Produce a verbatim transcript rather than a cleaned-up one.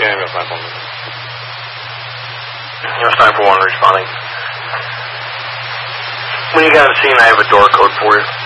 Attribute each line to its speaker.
Speaker 1: Yeah, we got five more minutes.
Speaker 2: It's time for one responding. When you got a scene, I have a door code for you.